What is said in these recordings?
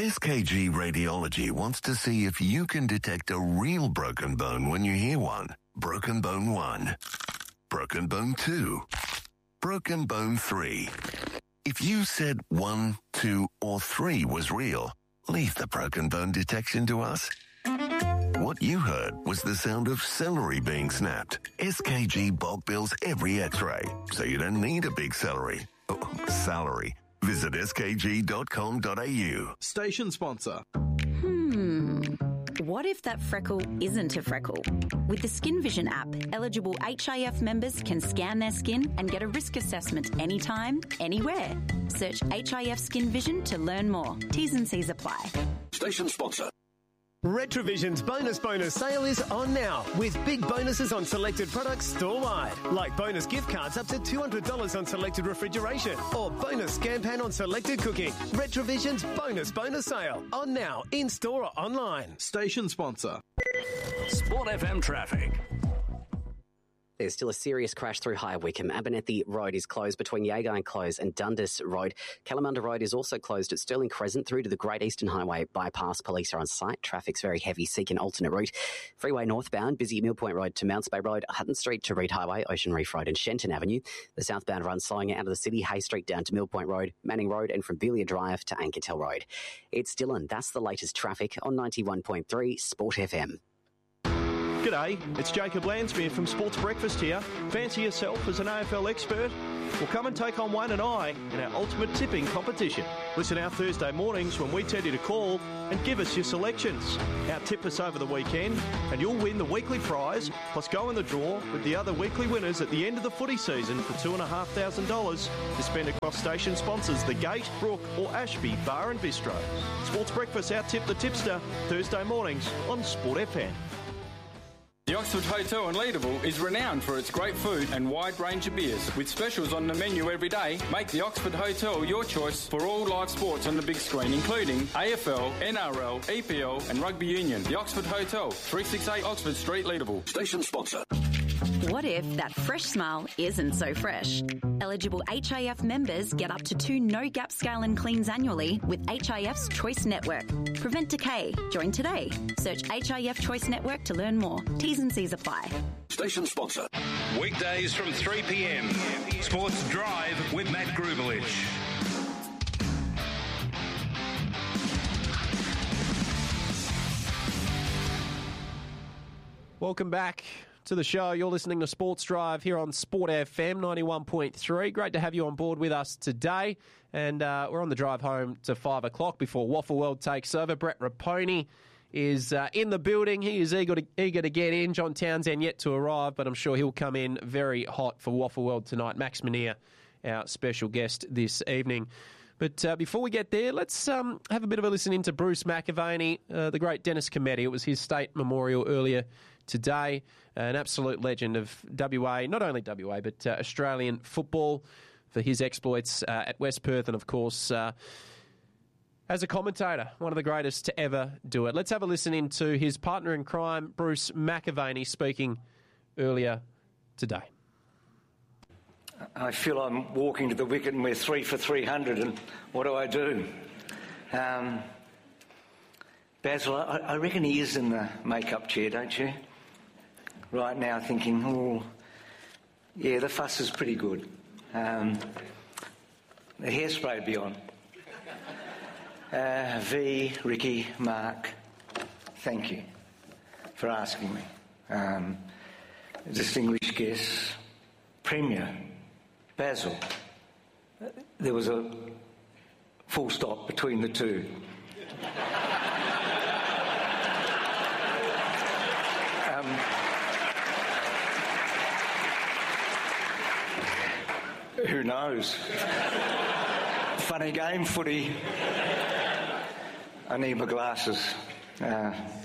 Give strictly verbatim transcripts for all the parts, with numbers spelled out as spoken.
S K G Radiology wants to see if you can detect a real broken bone when you hear one. Broken bone one. Broken bone two. Broken bone three. If you said one, two, or three was real, leave the broken bone detection to us. What you heard was the sound of celery being snapped. S K G bulk bills every x-ray, so you don't need a big celery. Oh, salary. Visit s k g dot com dot a u. Station sponsor. Hmm. What if that freckle isn't a freckle? With the Skin Vision app, eligible H I F members can scan their skin and get a risk assessment anytime, anywhere. Search H I F Skin Vision to learn more. T's and C's apply. Station sponsor. Retrovision's bonus bonus sale is on now with big bonuses on selected products store-wide, like bonus gift cards up to two hundred dollars on selected refrigeration or bonus scan pan on selected cooking. Retrovision's bonus bonus sale on now, in-store or online. Station sponsor. Sport F M traffic. There's still a serious crash through High Wycombe. Abernethy Road is closed between Yago and Close and Dundas Road. Kalamunda Road is also closed at Stirling Crescent through to the Great Eastern Highway bypass. Police are on site. Traffic's very heavy. Seek an alternate route. Freeway northbound, busy Mill Point Road to Mounts Bay Road, Hutton Street to Reed Highway, Ocean Reef Road and Shenton Avenue. The southbound runs slowing out of the city, Hay Street down to Mill Point Road, Manning Road and from Belia Drive to Ankertel Road. It's Dylan. That's the latest traffic on ninety-one point three Sport F M. G'day, it's Jacob Lansmere from Sports Breakfast here. Fancy yourself as an A F L expert? Well, come and take on Wayne and I in our ultimate tipping competition. Listen our Thursday mornings when we tell you to call and give us your selections. Out-tip us over the weekend and you'll win the weekly prize, plus go in the draw with the other weekly winners at the end of the footy season for two thousand five hundred dollars to spend across station sponsors The Gate, Brook or Ashby Bar and Bistro. Sports Breakfast Out-tip the tipster, Thursday mornings on Sport F M. The Oxford Hotel in Leederville is renowned for its great food and wide range of beers. With specials on the menu every day, make the Oxford Hotel your choice for all live sports on the big screen, including A F L, N R L, E P L and Rugby Union. The Oxford Hotel, three sixty-eight Oxford Street, Leederville. Station sponsor. What if that fresh smile isn't so fresh? Eligible H I F members get up to two no-gap scale and cleans annually with H I F's Choice Network. Prevent decay. Join today. Search H I F Choice Network to learn more. T's and C's apply. Station sponsor. Weekdays from three p m. Sports Drive with Matt Grubelich. Welcome back to the show. You're listening to Sports Drive here on Sport F M ninety-one point three. Great to have you on board with us today. And uh, we're on the drive home to five o'clock before Waffle World takes over. Brett Raponi is uh, in the building. He is eager to, eager to get in. John Townsend yet to arrive, but I'm sure he'll come in very hot for Waffle World tonight. Max Menier, our special guest this evening. But uh, before we get there, let's um, have a bit of a listen into Bruce McAvaney, uh, the great Dennis Cometti. It was his state memorial earlier today. An absolute legend of W A, not only W A, but uh, Australian football for his exploits uh, at West Perth and, of course, uh, as a commentator, one of the greatest to ever do it. Let's have a listen into his partner in crime, Bruce McAvaney, speaking earlier today. I feel I'm walking to the wicket and we're three for three hundred, and what do I do? Um, Basil, I, I reckon he is in the make-up chair, don't you? Right now thinking, oh, yeah, the fuss is pretty good. Um, the hairspray would be on. Uh, V, Ricky, Mark, thank you for asking me. Um, distinguished guests, Premier, Basil. There was a full stop between the two. um, who knows? Funny game, footy. I need my glasses. Uh,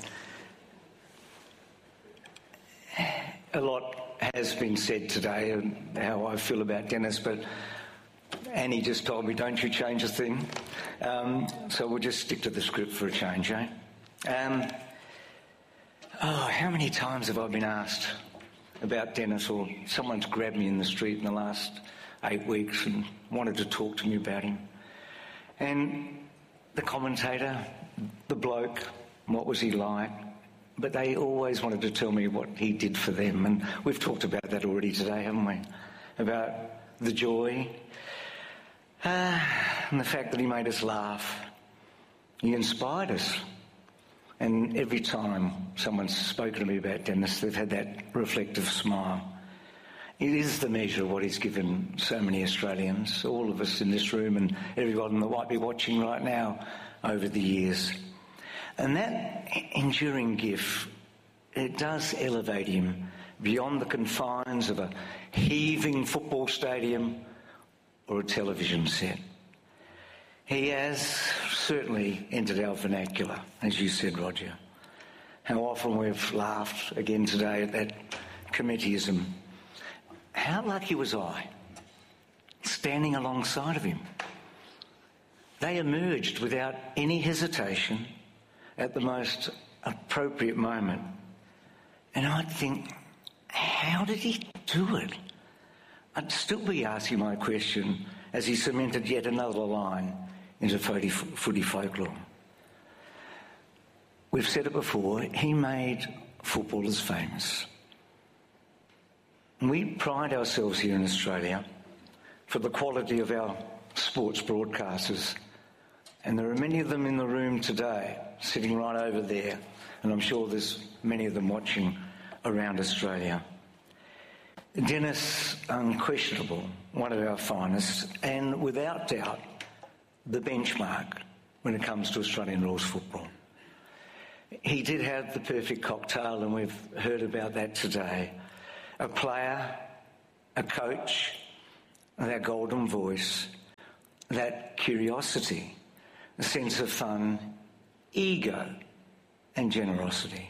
a lot has been said today and how I feel about Dennis, but Annie just told me, don't you change a thing. Um, so we'll just stick to the script for a change, eh? Um, oh, how many times have I been asked about Dennis, or someone's grabbed me in the street in the last eight weeks and wanted to talk to me about him. And the commentator, the bloke, what was he like? But they always wanted to tell me what he did for them. And we've talked about that already today, haven't we? About the joy uh, and the fact that he made us laugh. He inspired us. And every time someone's spoken to me about Dennis, they've had that reflective smile. It is the measure of what he's given so many Australians, all of us in this room and everyone that might be watching right now over the years. And that enduring gift, it does elevate him beyond the confines of a heaving football stadium or a television set. He has certainly entered our vernacular, as you said, Roger. How often we've laughed again today at that committeeism. How lucky was I, standing alongside of him? They emerged without any hesitation at the most appropriate moment. And I'd think, how did he do it? I'd still be asking my question as he cemented yet another line into footy, footy folklore. We've said it before, he made footballers famous. We pride ourselves here in Australia for the quality of our sports broadcasters. And there are many of them in the room today, sitting right over there. And I'm sure there's many of them watching around Australia. Dennis, unquestionable, one of our finest, and without doubt, the benchmark when it comes to Australian rules football. He did have the perfect cocktail, and we've heard about that today. A player, a coach, that golden voice, that curiosity, a sense of fun, ego, and generosity.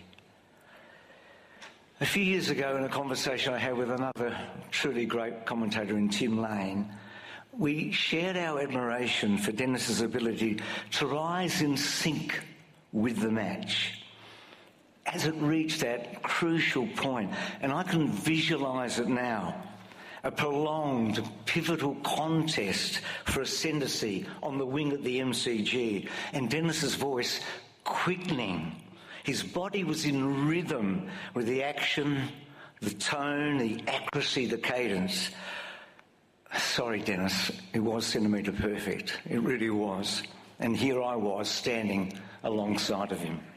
A few years ago, in a conversation I had with another truly great commentator in Tim Lane, we shared our admiration for Dennis's ability to rise in sync with the match as it reached that crucial point. And I can visualise it now. A prolonged, pivotal contest for ascendancy on the wing at the M C G, and Dennis's voice quickening. His body was in rhythm with the action, the tone, the accuracy, the cadence. Sorry, Dennis, it was centimetre perfect. It really was. And here I was standing alongside of him.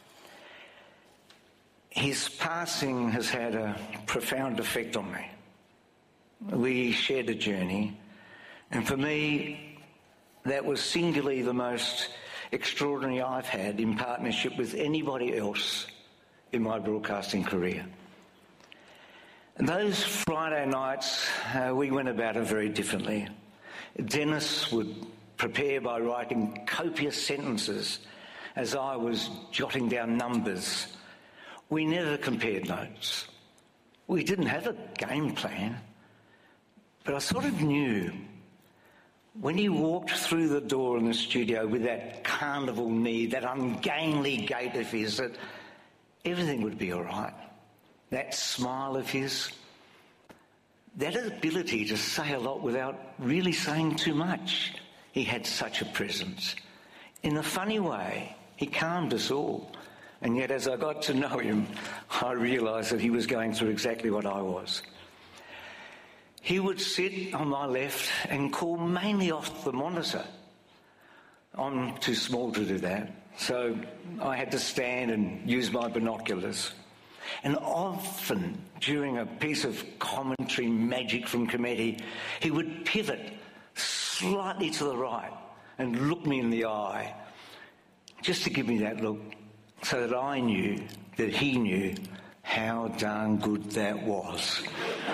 His passing has had a profound effect on me. We shared a journey, and for me, that was singularly the most extraordinary I've had in partnership with anybody else in my broadcasting career. And those Friday nights, uh, we went about it very differently. Dennis would prepare by writing copious sentences as I was jotting down numbers. We never compared notes. We didn't have a game plan. But I sort of knew when he walked through the door in the studio with that carnival knee, that ungainly gait of his, that everything would be all right. That smile of his, that ability to say a lot without really saying too much. He had such a presence. In a funny way, he calmed us all. And yet as I got to know him, I realised that he was going through exactly what I was. He would sit on my left and call mainly off the monitor. I'm too small to do that, so I had to stand and use my binoculars. And often, during a piece of commentary magic from committee, he would pivot slightly to the right and look me in the eye, just to give me that look, so that I knew that he knew how darn good that was.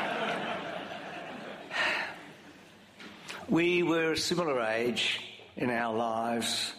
We were a similar age in our lives,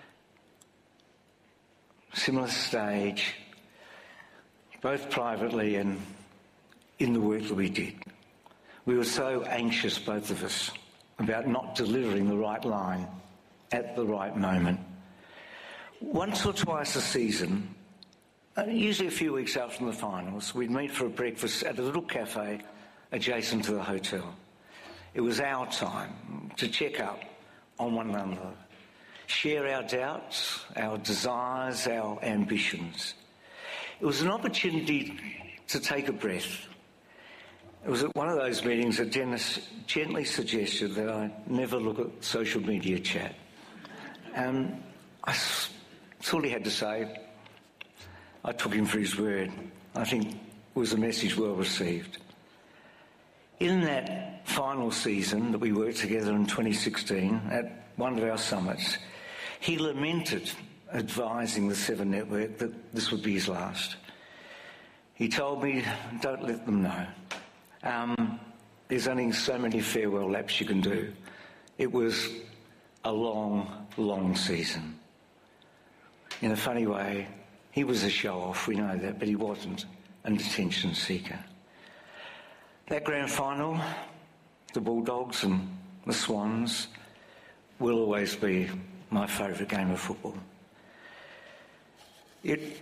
similar stage, both privately and in the work that we did. We were so anxious, both of us, about not delivering the right line at the right moment. Once or twice a season, usually a few weeks out from the finals, we'd meet for a breakfast at a little cafe adjacent to the hotel. It was our time to check up on one another. share our doubts, our desires, our ambitions. It was an opportunity to take a breath. It was at one of those meetings that Dennis gently suggested that I never look at social media chat. Um, I that's all he had to say. I took him for his word. I think it was a message well received. In that final season that we worked together in twenty sixteen, at one of our summits, he lamented advising the Seven Network that this would be his last. He told me, don't let them know. Um, there's only so many farewell laps you can do. It was a long, long season. In a funny way, he was a show-off, we know that, but he wasn't an attention seeker. That grand final, the Bulldogs and the Swans, will always be my favourite game of football. It,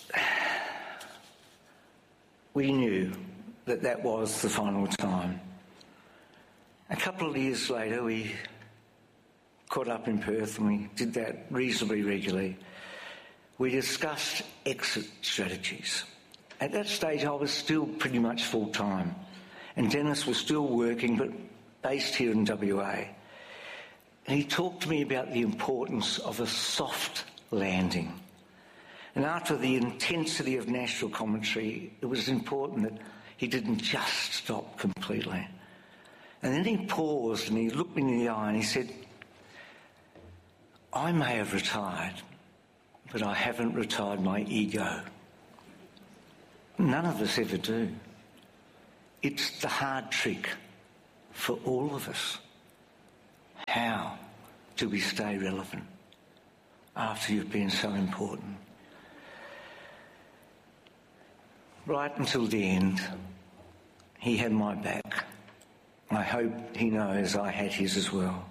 we knew that that was the final time. A couple of years later, we caught up in Perth and we did that reasonably regularly. We discussed exit strategies. At that stage, I was still pretty much full-time, and Dennis was still working, but based here in W A. And he talked to me about the importance of a soft landing. And after the intensity of national commentary, it was important that he didn't just stop completely. And then he paused and he looked me in the eye and he said, I may have retired, but I haven't retired my ego. None of us ever do. It's the hard trick for all of us. How do we stay relevant after you've been so important? Right until the end, he had my back. I hope he knows I had his as well.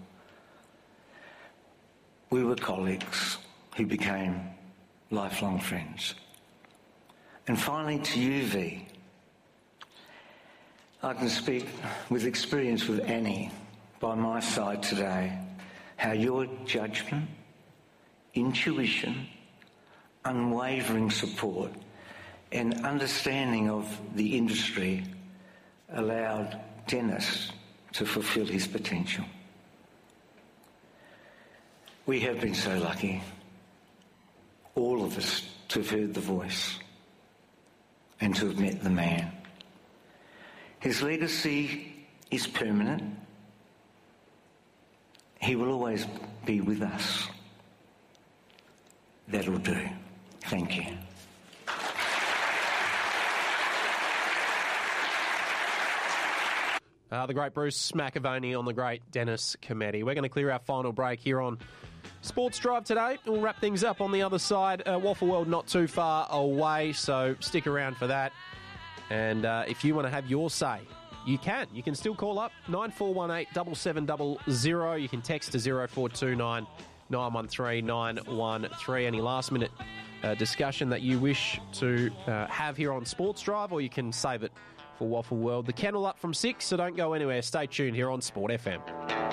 We were colleagues who became lifelong friends. And finally to you, V. I can speak with experience with Annie by my side today, how your judgment, intuition, unwavering support and understanding of the industry allowed Dennis to fulfil his potential. We have been so lucky, all of us, to have heard the voice and to have met the man. His legacy is permanent. He will always be with us. That'll do. Thank you. Uh, the great Bruce McAvaney on the great Dennis Cometti. We're going to clear our final break here on Sports Drive today. We'll wrap things up on the other side. Uh, Waffle World not too far away, so stick around for that. And uh, if you want to have your say, you can. You can still call up nine four one eight, seven seven zero zero. You can text to zero four two nine, nine one three, nine one three. Any last-minute uh, discussion that you wish to uh, have here on Sports Drive, or you can save it for Waffle World. The kennel up from six, so don't go anywhere. Stay tuned here on Sport F M.